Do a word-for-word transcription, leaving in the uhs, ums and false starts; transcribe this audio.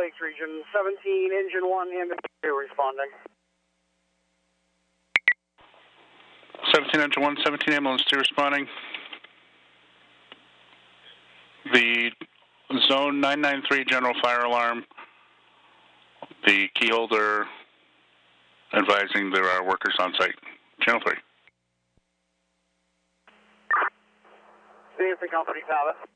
Lakes region, seventeen, engine one, ambulance two responding. seventeen, engine one, seventeen, ambulance two responding. The zone nine nine three general fire alarm. The key holder advising there are workers on site. Channel three. Nancy Company, have it.